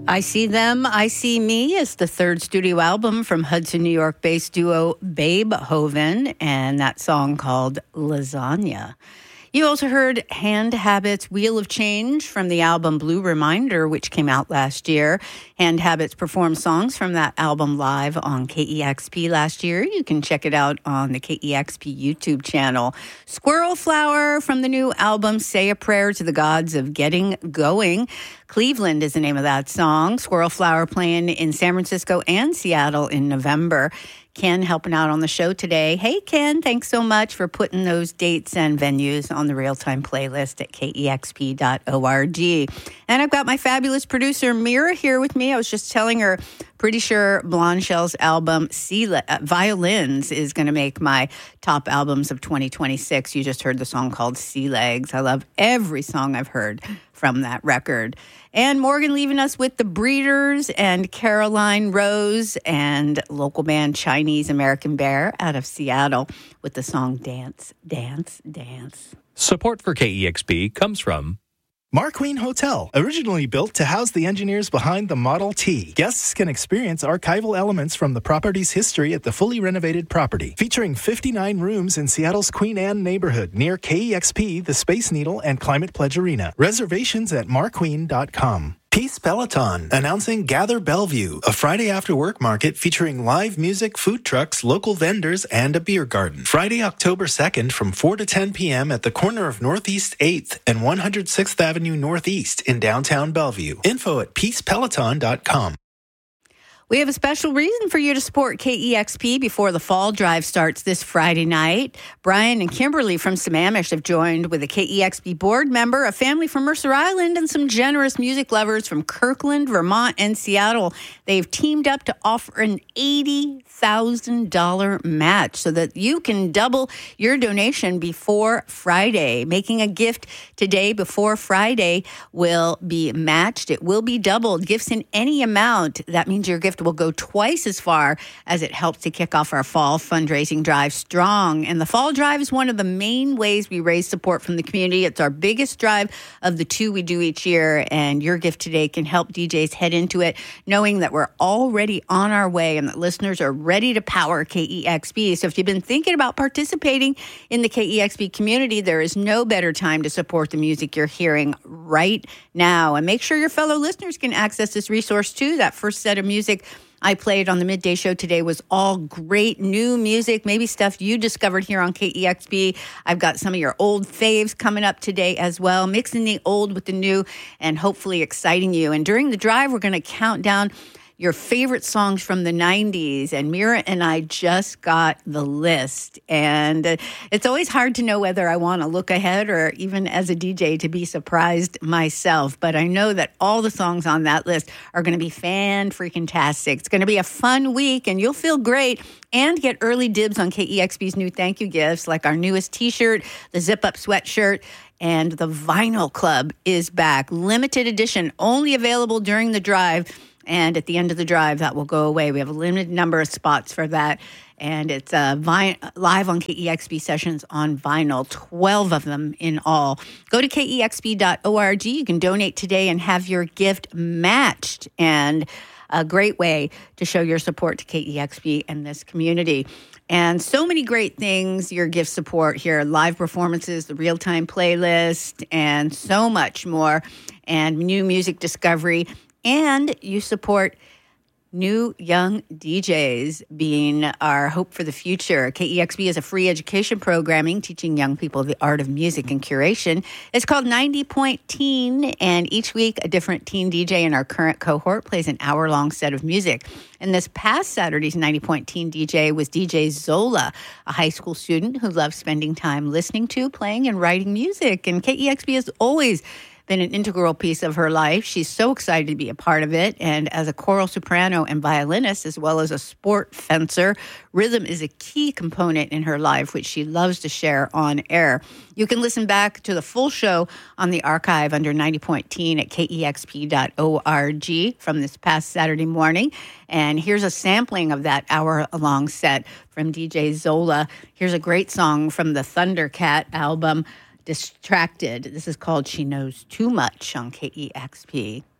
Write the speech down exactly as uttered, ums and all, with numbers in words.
I See Them, I See Me is the third studio album from Hudson, New York-based duo Babehoven, and that song called Lasagna. You also heard Hand Habits' Wheel of Change from the album Blue Reminder, which came out last year. Hand Habits performed songs from that album live on K E X P last year. You can check it out on the K E X P YouTube channel. Squirrel Flower from the new album Say a Prayer to the Gods of Getting Going. Cleveland is the name of that song. Squirrel Flower playing in San Francisco and Seattle in November. Ken helping out on the show today. Hey, Ken, thanks so much for putting those dates and venues on the real-time playlist at K E X P dot org. And I've got my fabulous producer, Mira, here with me. I was just telling her, pretty sure Blonde Shell's album, sea Le- uh, Violins, is going to make my top albums of twenty twenty-six. You just heard the song called Sea Legs. I love every song I've heard from that record. And Morgan leaving us with The Breeders and Caroline Rose and local band Chinese American Bear out of Seattle with the song Dance, Dance, Dance. Support for K E X P comes from Marqueen Hotel, originally built to house the engineers behind the Model T. Guests can experience archival elements from the property's history at the fully renovated property. Featuring fifty-nine rooms in Seattle's Queen Anne neighborhood near K E X P, the Space Needle, and Climate Pledge Arena. Reservations at marqueen dot com. Peace Peloton, announcing Gather Bellevue, a Friday after work market featuring live music, food trucks, local vendors, and a beer garden. Friday, October second from four to ten p.m. at the corner of Northeast eighth and one hundred sixth Avenue Northeast in downtown Bellevue. Info at peace peloton dot com. We have a special reason for you to support K E X P before the fall drive starts this Friday night. Brian and Kimberly from Sammamish have joined with a K E X P board member, a family from Mercer Island, and some generous music lovers from Kirkland, Vermont, and Seattle. They've teamed up to offer an eighty thousand dollars match so that you can double your donation before Friday. Making a gift today before Friday will be matched. It will be doubled. Gifts in any amount. That means your gift will go twice as far as it helps to kick off our fall fundraising drive strong. And the fall drive is one of the main ways we raise support from the community. It's our biggest drive of the two we do each year. And your gift today can help D Js head into it, knowing that we're already on our way and that listeners are ready to power K E X P. So if you've been thinking about participating in the K E X P community, there is no better time to support the music you're hearing right now. And make sure your fellow listeners can access this resource too. That first set of music I played on the midday show today was all great new music, maybe stuff you discovered here on K E X P. I've got some of your old faves coming up today as well, mixing the old with the new and hopefully exciting you. And during the drive, we're going to count down your favorite songs from the nineties. And Mira and I just got the list. And uh, it's always hard to know whether I want to look ahead or even as a D J to be surprised myself. But I know that all the songs on that list are going to be fan-freaking-tastic. It's going to be a fun week, and you'll feel great and get early dibs on K E X P's new thank you gifts, like our newest T-shirt, the zip-up sweatshirt, and the Vinyl Club is back. Limited edition, only available during the drive. And at the end of the drive, that will go away. We have a limited number of spots for that. And it's uh, vi- live on K E X P sessions on vinyl, twelve of them in all. Go to K E X P dot org. You can donate today and have your gift matched. And a great way to show your support to K E X P and this community. And so many great things, your gift support here, live performances, the real-time playlist, and so much more. And new music discovery. And you support new young D Js being our hope for the future. K E X P is a free education programming teaching young people the art of music and curation. It's called ninety point Teen, and each week a different teen D J in our current cohort plays an hour-long set of music. And this past Saturday's ninety point Teen D J was D J Zola, a high school student who loves spending time listening to, playing, and writing music. And K E X P has always been an integral piece of her life. She's so excited to be a part of it. And as a choral soprano and violinist, as well as a sport fencer, rhythm is a key component in her life, which she loves to share on air. You can listen back to the full show on the archive under ninety point Teen at K E X P dot org from this past Saturday morning. And here's a sampling of that hour-long set from D J Zola. Here's a great song from the Thundercat album, Distracted. This is called She Knows Too Much on K E X P.